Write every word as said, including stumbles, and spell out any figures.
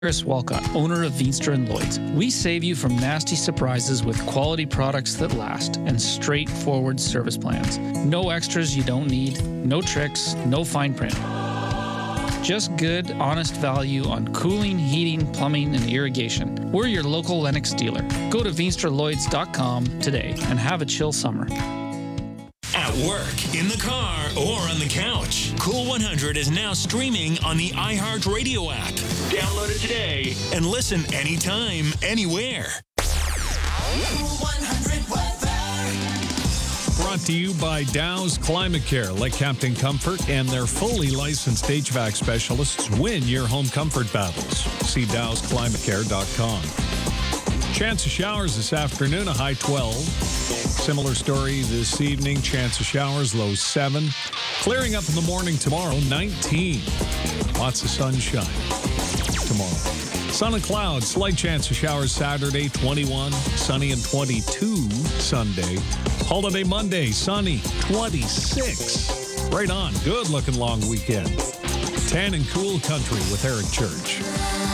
Chris Walcott, owner of Veenstra and Lloyd's. We save you from nasty surprises with quality products that last and straightforward service plans. No extras you don't need, no tricks, no fine print. Just good, honest value on cooling, heating, plumbing, and irrigation. We're your local Lennox dealer. Go to veenstra lloyds dot com today and have a chill summer. At work, in the car, or on the couch. Cool one hundred is now streaming on the iHeartRadio app. Download it today and listen anytime, anywhere. Cool one hundred weather. Brought to you by Dow's Climate Care. Let Captain Comfort and their fully licensed H V A C specialists win your home comfort battles. See dows climate care dot com. Chance of showers this afternoon, a high twelve. Similar story this evening, chance of showers, low seven. Clearing up in the morning tomorrow, nineteen. Lots of sunshine tomorrow. Sun and clouds, slight chance of showers Saturday, twenty-one. Sunny and twenty-two Sunday. Holiday Monday, sunny, twenty-six. Right on, good looking long weekend. Tan and cool country with Eric Church.